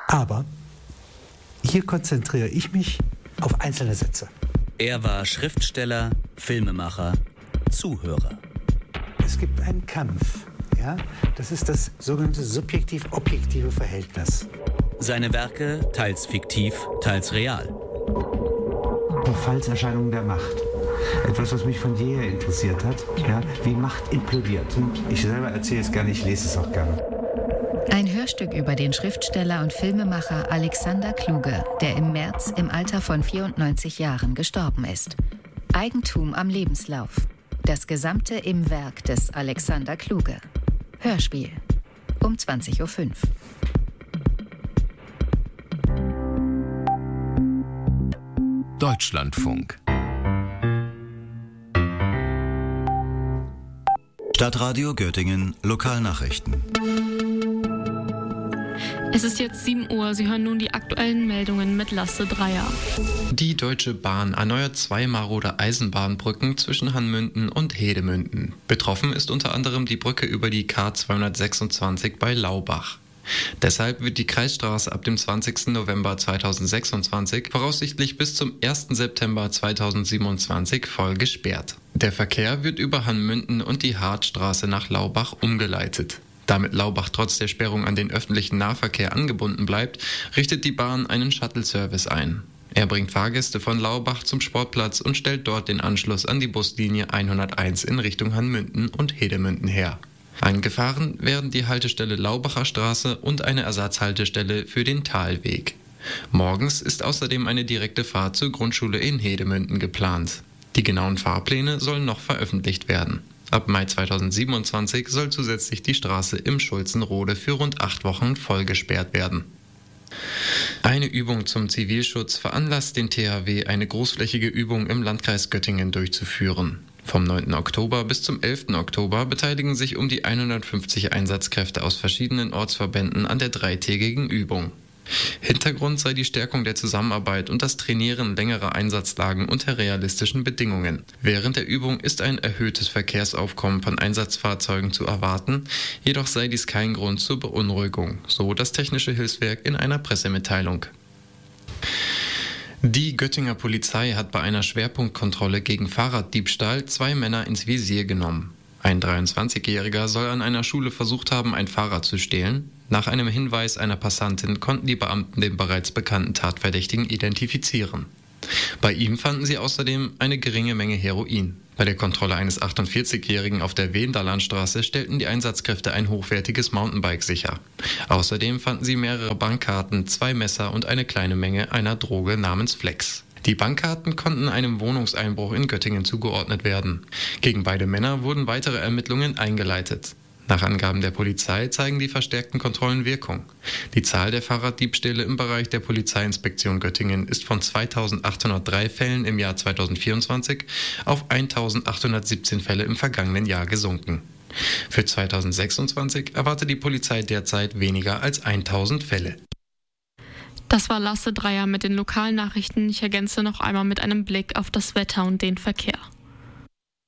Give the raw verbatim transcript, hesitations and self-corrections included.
Aber hier konzentriere ich mich auf einzelne Sätze. Er war Schriftsteller, Filmemacher, Zuhörer. Es gibt einen Kampf, ja? Das ist das sogenannte subjektiv-objektive Verhältnis. Seine Werke teils fiktiv, teils real. Verfallserscheinungen der Macht. Etwas, was mich von jeher interessiert hat, ja? Wie Macht implodiert. Ich selber erzähle es gerne, ich lese es auch gerne. Ein Hörstück über den Schriftsteller und Filmemacher Alexander Kluge, der im März im Alter von vierundneunzig Jahren gestorben ist. Eigentum am Lebenslauf. Das Gesamte im Werk des Alexander Kluge. Hörspiel. Um zwanzig Uhr fünf. Deutschlandfunk. Stadtradio Göttingen, Lokalnachrichten. Es ist jetzt sieben Uhr. Sie hören nun die aktuellen Meldungen mit Lasse Dreier. Die Deutsche Bahn erneuert zwei marode Eisenbahnbrücken zwischen Hanmünden und Hedemünden. Betroffen ist unter anderem die Brücke über die K zweihundertsechsundzwanzig bei Laubach. Deshalb wird die Kreisstraße ab dem zwanzigsten November zweitausendsechsundzwanzig voraussichtlich bis zum ersten September zweitausendsiebenundzwanzig voll gesperrt. Der Verkehr wird über Hanmünden und die Hartstraße nach Laubach umgeleitet. Damit Laubach trotz der Sperrung an den öffentlichen Nahverkehr angebunden bleibt, richtet die Bahn einen Shuttle-Service ein. Er bringt Fahrgäste von Laubach zum Sportplatz und stellt dort den Anschluss an die Buslinie hunderteins in Richtung Hanmünden und Hedemünden her. Angefahren werden die Haltestelle Laubacher Straße und eine Ersatzhaltestelle für den Talweg. Morgens ist außerdem eine direkte Fahrt zur Grundschule in Hedemünden geplant. Die genauen Fahrpläne sollen noch veröffentlicht werden. Ab Mai zweitausendsiebenundzwanzig soll zusätzlich die Straße im Schulzenrode für rund acht Wochen voll gesperrt werden. Eine Übung zum Zivilschutz veranlasst den T H W, eine großflächige Übung im Landkreis Göttingen durchzuführen. Vom neunten Oktober bis zum elften Oktober beteiligen sich um die hundertfünfzig Einsatzkräfte aus verschiedenen Ortsverbänden an der dreitägigen Übung. Hintergrund sei die Stärkung der Zusammenarbeit und das Trainieren längerer Einsatzlagen unter realistischen Bedingungen. Während der Übung ist ein erhöhtes Verkehrsaufkommen von Einsatzfahrzeugen zu erwarten, jedoch sei dies kein Grund zur Beunruhigung, so das Technische Hilfswerk in einer Pressemitteilung. Die Göttinger Polizei hat bei einer Schwerpunktkontrolle gegen Fahrraddiebstahl zwei Männer ins Visier genommen. Ein dreiundzwanzigjähriger soll an einer Schule versucht haben, ein Fahrrad zu stehlen. Nach einem Hinweis einer Passantin konnten die Beamten den bereits bekannten Tatverdächtigen identifizieren. Bei ihm fanden sie außerdem eine geringe Menge Heroin. Bei der Kontrolle eines achtundvierzigjährigen auf der Wenderlandstraße stellten die Einsatzkräfte ein hochwertiges Mountainbike sicher. Außerdem fanden sie mehrere Bankkarten, zwei Messer und eine kleine Menge einer Droge namens Flex. Die Bankkarten konnten einem Wohnungseinbruch in Göttingen zugeordnet werden. Gegen beide Männer wurden weitere Ermittlungen eingeleitet. Nach Angaben der Polizei zeigen die verstärkten Kontrollen Wirkung. Die Zahl der Fahrraddiebstähle im Bereich der Polizeiinspektion Göttingen ist von zweitausendachthundertdrei Fällen im Jahr zweitausendvierundzwanzig auf eintausendachthundertsiebzehn Fälle im vergangenen Jahr gesunken. Für zweitausendsechsundzwanzig erwartet die Polizei derzeit weniger als tausend Fälle. Das war Lasse Dreier mit den Lokalnachrichten. Ich ergänze noch einmal mit einem Blick auf das Wetter und den Verkehr.